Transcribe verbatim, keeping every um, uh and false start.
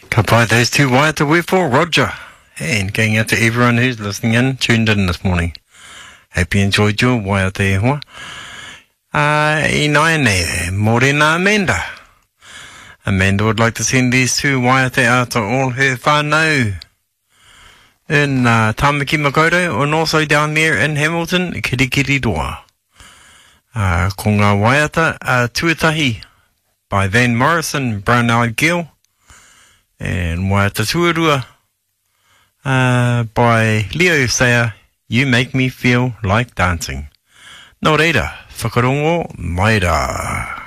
Goodbye, those two wired to wait for Roger. And going out to everyone who's listening in, tuned in this morning. Hope you enjoyed your wire te hoa. Uh, Inaine, Morena Amanda. Amanda would like to send these two wire te out to all her whānau in uh, Tamaki Makaurau and also down there in Hamilton, Kirikiriroa. Uh, ko ngā waiata uh, Tuatahi by Van Morrison, Brown Eyed Girl. And waiata Tuarua uh, by Leo Sayer, You Make Me Feel Like Dancing. Nō reira, whakarongo, mai rā.